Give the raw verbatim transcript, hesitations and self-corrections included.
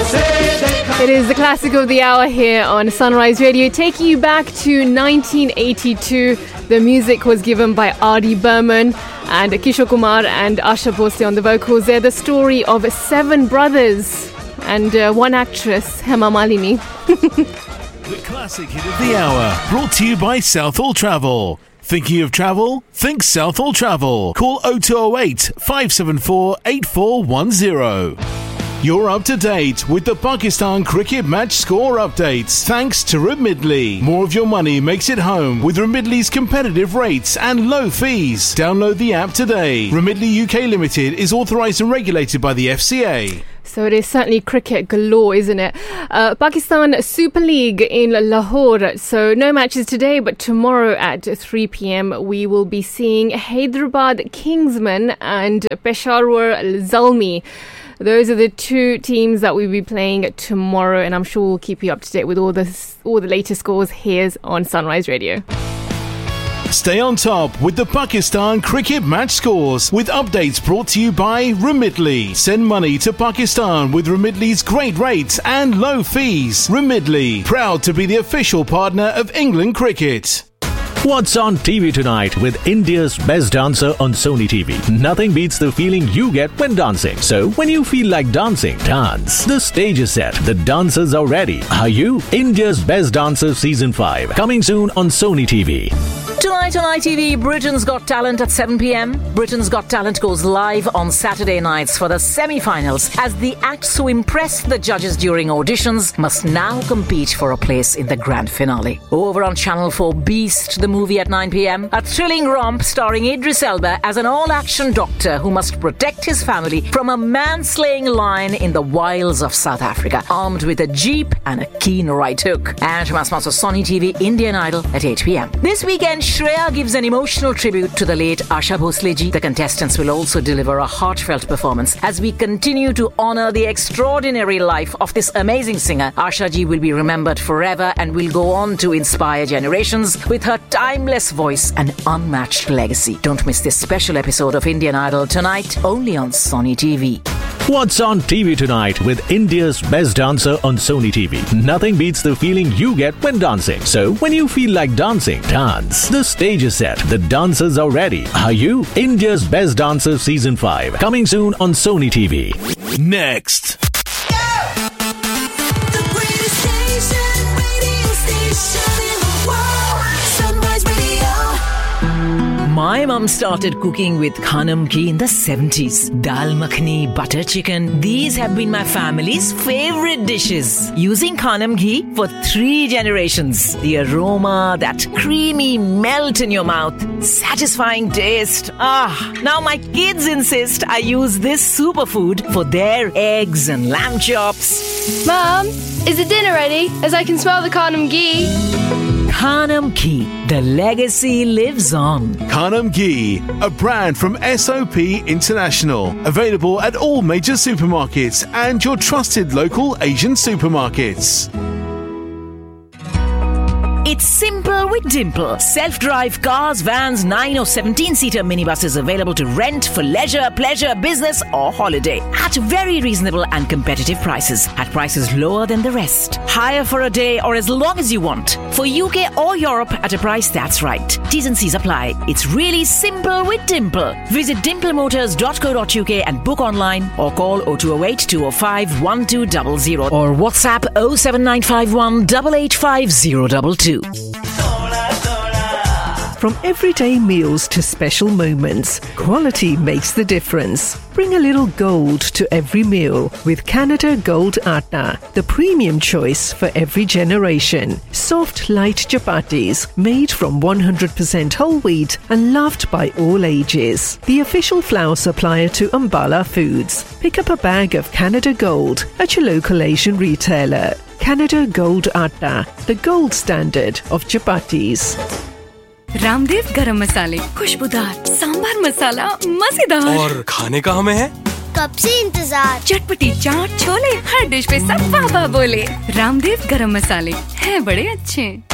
It is the classic of the hour here on Sunrise Radio, taking you back to nineteen eighty-two. The music was given by R D Burman and Kishore Kumar and Asha Bhosle on the vocals. They're the story of seven brothers and uh, one actress, Hema Malini. The classic hit of the hour, brought to you by Southall Travel. Thinking of travel? Think Southall Travel. Call oh two oh eight, five seven four, eight four one oh. You're up to date with the Pakistan cricket match score updates thanks to Remitly. More of your money makes it home with Remitly's competitive rates and low fees. Download the app today. Remitly U K Limited is authorised and regulated by the F C A. So it is certainly cricket galore, isn't it? Uh, Pakistan Super League in Lahore. So no matches today, but tomorrow at three p.m. we will be seeing Hyderabad Kingsmen and Peshawar Zalmi. Those are the two teams that we'll be playing tomorrow, and I'm sure we'll keep you up to date with all the all the latest scores here on Sunrise Radio. Stay on top with the Pakistan cricket match scores with updates brought to you by Remitly. Send money to Pakistan with Remitly's great rates and low fees. Remitly, proud to be the official partner of England Cricket. What's on T V tonight with India's best dancer on Sony T V? Nothing beats the feeling you get when dancing. So when you feel like dancing, dance. The stage is set. The dancers are ready. Are you? India's Best Dancer Season five. Coming soon on Sony T V. Tonight on I T V, Britain's Got Talent at seven p.m. Britain's Got Talent goes live on Saturday nights for the semi-finals as the acts who impressed the judges during auditions must now compete for a place in the grand finale. Over on Channel four, Beast, the movie at nine p.m. A thrilling romp starring Idris Elba as an all-action doctor who must protect his family from a man-slaying lion in the wilds of South Africa, armed with a jeep and a keen right hook. And from our sponsor Sony T V, Indian Idol at eight p.m. This weekend, Shreya gives an emotional tribute to the late Asha Bhosle ji. The contestants will also deliver a heartfelt performance as we continue to honour the extraordinary life of this amazing singer. Asha ji will be remembered forever and will go on to inspire generations with her timeless voice and unmatched legacy. Don't miss this special episode of Indian Idol tonight, only on Sony T V. What's on T V tonight with India's best dancer on Sony T V? Nothing beats the feeling you get when dancing. So when you feel like dancing, dance. The stage is set. The dancers are ready. Are you? India's Best Dancer Season five. Coming soon on Sony T V. Next. My mum started cooking with Khanam ghee in the seventies. Dal makhani, butter chicken, these have been my family's favorite dishes. Using Khanam ghee for three generations. The aroma, that creamy melt in your mouth, satisfying taste. Ah, now my kids insist I use this superfood for their eggs and lamb chops. Mum, is the dinner ready? As I can smell the Khanam ghee. Khanam ghee, the legacy lives on. Khanam Ghee, a brand from S O P International. Available at all major supermarkets and your trusted local Asian supermarkets. It's simple with Dimple. Self-drive cars, vans, nine or seventeen-seater minibuses available to rent for leisure, pleasure, business or holiday at very reasonable and competitive prices. At prices lower than the rest. Hire for a day or as long as you want. For U K or Europe at a price that's right. T's and C's apply. It's really simple with Dimple. Visit dimple motors dot co dot uk and book online or call oh two oh eight, two oh five, one two zero zero or WhatsApp oh seven nine five one, eight eight five oh two two. From everyday meals to special moments, quality makes the difference. Bring a little gold to every meal with Canada Gold Atta, the premium choice for every generation. Soft, light chapatis made from one hundred percent whole wheat and loved by all ages. The official flour supplier to Ambala Foods. Pick up a bag of Canada Gold at your local Asian retailer. Canada Gold Atta, the gold standard of chapatis. Ramdev गरम मसाले, खुशबूदार सांबार मसाला, मजेदार और खाने का हमें है कब से इंतजार। चटपटी चाट छोले हर डिश पे सब वाह वाह बोले। रामदेव गरम मसाले हैं बड़े अच्छे।